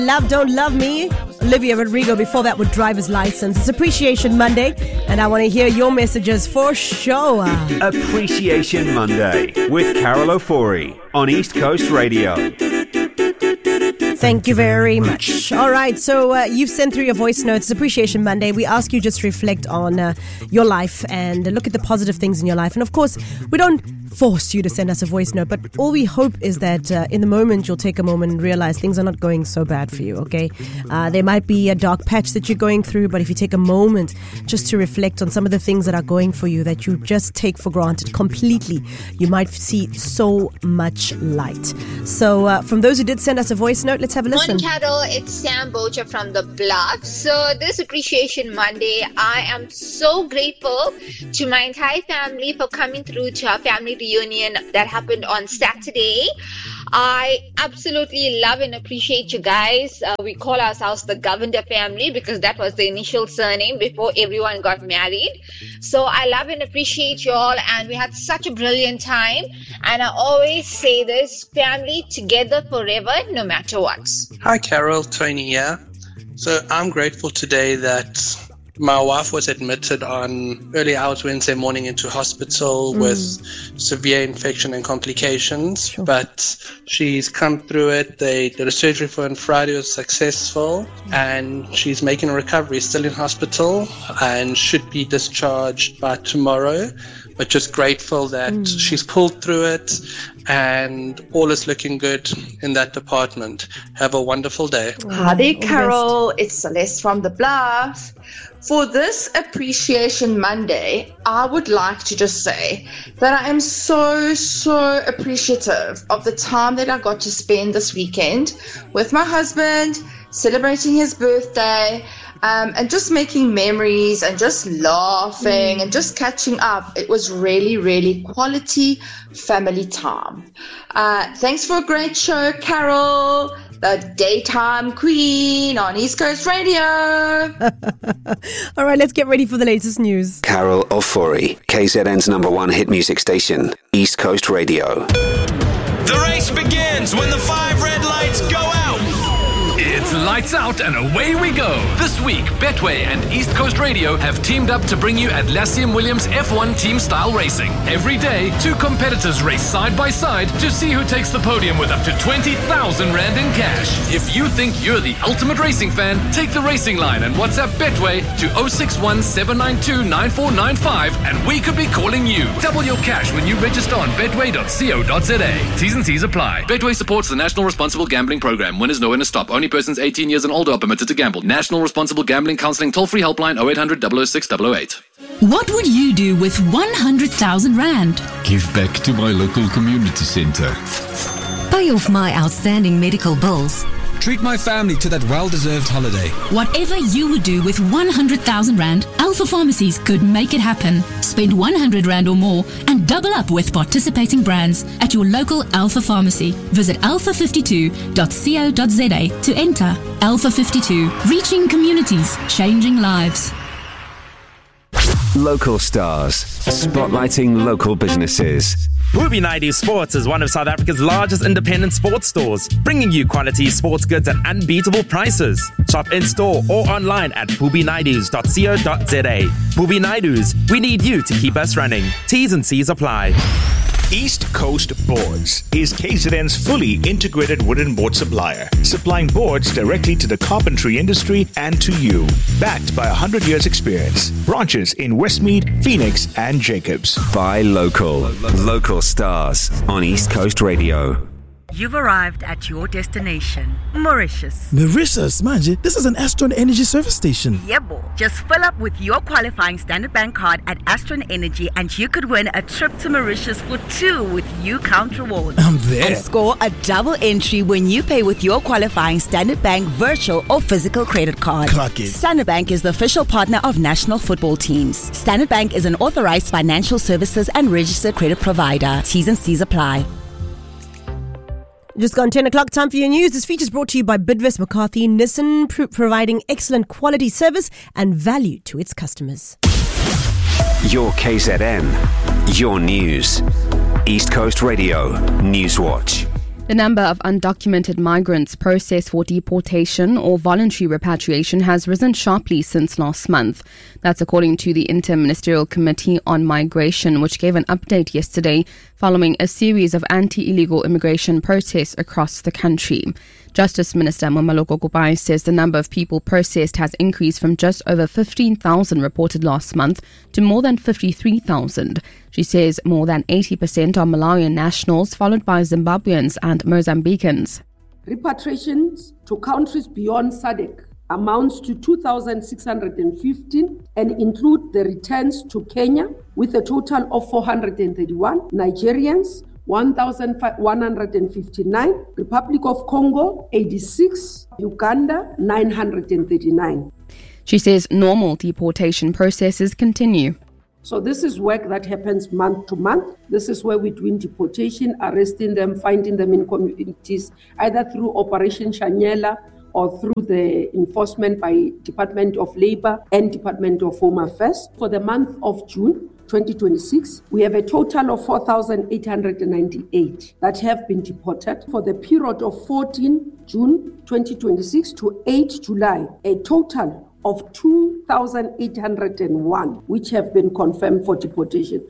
Love Don't Love Me, Olivia Rodrigo. Before that with Driver's License. It's Appreciation Monday, and I want to hear your messages for sure. Appreciation Monday with Carol Ofori on East Coast Radio. Thank you very much. All right, so you've sent through your voice notes. It's Appreciation Monday. We ask you just to reflect on your life and look at the positive things in your life. And of course, we don't force you to send us a voice note, but all we hope is that in the moment you'll take a moment and realize things are not going so bad for you, okay? There might be a dark patch that you're going through, but if you take a moment just to reflect on some of the things that are going for you that you just take for granted completely, you might see so much light. So from those who did send us a voice note, let's have a listen. Morning, Carol. It's Sam Bocher from the Bluff. So this Appreciation Monday, I am so grateful to my entire family for coming through to our family reunion that happened on Saturday. I absolutely love and appreciate you guys. We call ourselves the Govender family because that was the initial surname before everyone got married. So I love and appreciate you all, and we had such a brilliant time. And I always say this, family together forever, no matter what. Hi Carol, Tony here. So I'm grateful today that my wife was admitted on early hours Wednesday morning into hospital with severe infection and complications, but she's come through it. They did a surgery for her on Friday, was successful, and she's making a recovery, still in hospital, and should be discharged by tomorrow. But just grateful that she's pulled through it and all is looking good in that department. Have a wonderful day. Hi there, Carol. It's Celeste from the Bluff. For this Appreciation Monday, I would like to just say that I am so appreciative of the time that I got to spend this weekend with my husband, celebrating his birthday, and just making memories and just laughing and just catching up. It was really quality family time. Thanks for a great show, Carol, the daytime queen on East Coast Radio. All right, let's get ready for the latest news. Carol Ofori, KZN's #1 hit music station, East Coast Radio. The race begins when the 5 red lights go out. It's lights out and away we go. This week, Betway and East Coast Radio have teamed up to bring you Atlassian Williams F1 team style racing. Every day, 2 competitors race side by side to see who takes the podium with up to 20,000 Rand in cash. If you think you're the ultimate racing fan, take the racing line and WhatsApp Betway to 061 792 9495 and we could be calling you. Double your cash when you register on betway.co.za. T's and C's apply. Betway supports the National Responsible Gambling Program. Winners know when to stop. Only persons 18 years and older are permitted to gamble. National Responsible Gambling Counselling toll-free helpline 0800 006 008. What would you do with 100,000 Rand? Give back to my local community centre. Pay off my outstanding medical bills. Treat my family to that well-deserved holiday. Whatever you would do with 100,000 Rand, Alpha Pharmacies could make it happen. Spend 100 Rand or more and double up with participating brands at your local Alpha Pharmacy. Visit alpha52.co.za to enter. Alpha 52, reaching communities, changing lives. Local stars, spotlighting local businesses. Booby Naidu Sports is one of South Africa's largest independent sports stores, bringing you quality sports goods at unbeatable prices. Shop in-store or online at boobinaidus.co.za. Booby Naidus, we need you to keep us running. T's and C's apply. East Coast Boards is KZN's fully integrated wooden board supplier, supplying boards directly to the carpentry industry and to you. Backed by 100 years experience. Branches in Westmead, Phoenix and Jacobs. Buy local. Local stars on East Coast Radio. You've arrived at your destination, Mauritius. Mauritius, manje, this is an Astron Energy service station. Yebo. Just fill up with your qualifying Standard Bank card at Astron Energy and you could win a trip to Mauritius for 2 with UCount rewards. I'm there. And score a double entry when you pay with your qualifying Standard Bank virtual or physical credit card. Clock it. Standard Bank is the official partner of national football teams. Standard Bank is an authorized financial services and registered credit provider. T's and C's apply. Just gone 10 o'clock, time for your news. This feature is brought to you by Bidvest McCarthy Nissan, providing excellent quality service and value to its customers. Your KZN, your news. East Coast Radio, Newswatch. The number of undocumented migrants processed for deportation or voluntary repatriation has risen sharply since last month. That's according to the Inter-Ministerial Committee on Migration, which gave an update yesterday following a series of anti-illegal immigration protests across the country. Justice Minister Mamaloko Kupai says the number of people processed has increased from just over 15,000 reported last month to more than 53,000. She says more than 80% are Malawian nationals, followed by Zimbabweans and Mozambicans. Repatriations to countries beyond SADC amounts to 2,615 and include the returns to Kenya with a total of 431, Nigerians 1,159, Republic of Congo 86, Uganda 939. She says normal deportation processes continue. So this is work that happens month to month. This is where we're doing deportation, arresting them, finding them in communities, either through Operation Shanyela or through the enforcement by Department of Labor and Department of Home Affairs. For the month of June 2026, we have a total of 4,898 that have been deported. For the period of 14 June 2026 to 8 July, a total of 2,801 which have been confirmed for deportation.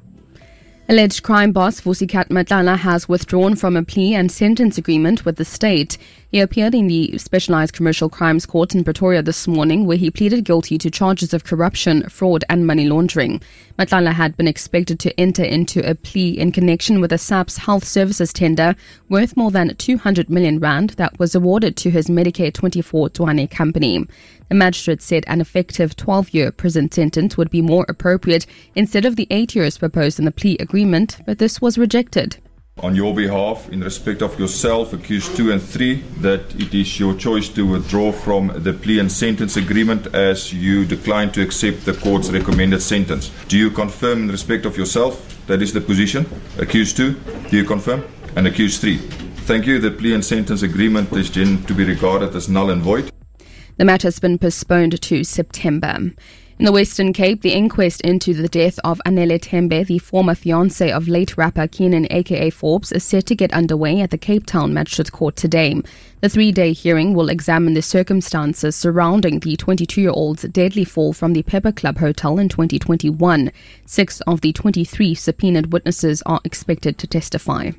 Alleged crime boss Vusikat Matlala has withdrawn from a plea and sentence agreement with the state. He appeared in the Specialized Commercial Crimes Court in Pretoria this morning, where he pleaded guilty to charges of corruption, fraud and money laundering. Matlala had been expected to enter into a plea in connection with a SAPS health services tender worth more than 200 million rand that was awarded to his Medicare 24 Tshwane company. The magistrate said an effective 12-year prison sentence would be more appropriate instead of the 8 years proposed in the plea agreement, but this was rejected. On your behalf, in respect of yourself, accused 2 and 3, that it is your choice to withdraw from the plea and sentence agreement as you decline to accept the court's recommended sentence. Do you confirm in respect of yourself that is the position? Accused 2, do you confirm? And accused 3. Thank you. The plea and sentence agreement is then to be regarded as null and void. The matter has been postponed to September. In the Western Cape, the inquest into the death of Anele Tembe, the former fiancé of late rapper Keenan aka Forbes, is set to get underway at the Cape Town Magistrates Court today. The 3-day hearing will examine the circumstances surrounding the 22-year-old's deadly fall from the Pepper Club Hotel in 2021. 6 of the 23 subpoenaed witnesses are expected to testify.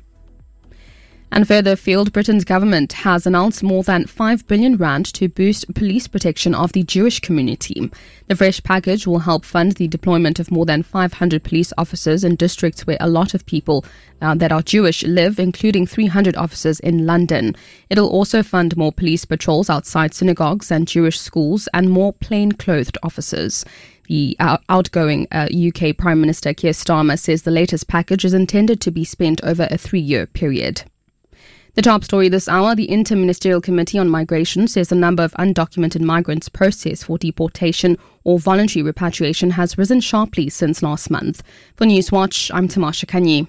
And further afield, Britain's government has announced more than 5 billion rand to boost police protection of the Jewish community. The fresh package will help fund the deployment of more than 500 police officers in districts where a lot of people that are Jewish live, including 300 officers in London. It'll also fund more police patrols outside synagogues and Jewish schools and more plain-clothed officers. The outgoing UK Prime Minister Keir Starmer says the latest package is intended to be spent over a 3-year period. The top story this hour, the Inter-Ministerial Committee on Migration says the number of undocumented migrants processed for deportation or voluntary repatriation has risen sharply since last month. For Newswatch, I'm Tamasha Kanyi.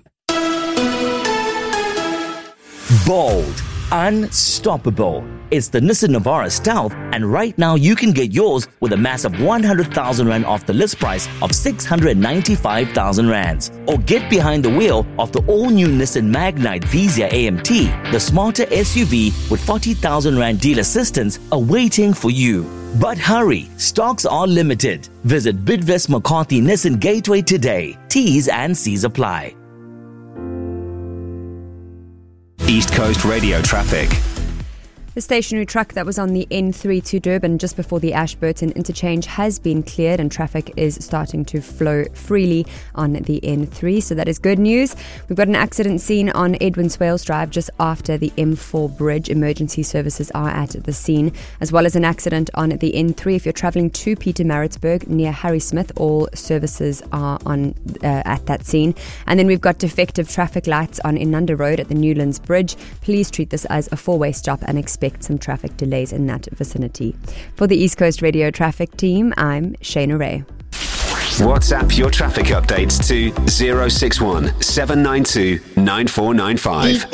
Bold, unstoppable. It's the Nissan Navara Stealth, and right now you can get yours with a massive 100,000 Rand off the list price of 695,000 Rands. Or get behind the wheel of the all-new Nissan Magnite Vizia AMT, the smarter SUV with 40,000 Rand deal assistance awaiting for you. But hurry, stocks are limited. Visit Bidvest McCarthy Nissan Gateway today. T's and C's apply. East Coast Radio traffic. The stationary truck that was on the N3 to Durban just before the Ashburton interchange has been cleared and traffic is starting to flow freely on the N3, so that is good news. We've got an accident scene on Edwin Swales Drive just after the M4 bridge. Emergency services are at the scene, as well as an accident on the N3. If you're travelling to Pietermaritzburg near Harry Smith, all services are on at that scene. And then we've got defective traffic lights on Inanda Road at the Newlands Bridge. Please treat this as a 4-way stop and expect some traffic delays in that vicinity. For the East Coast Radio traffic team, I'm Shana Ray. WhatsApp your traffic updates to 061 792 9495.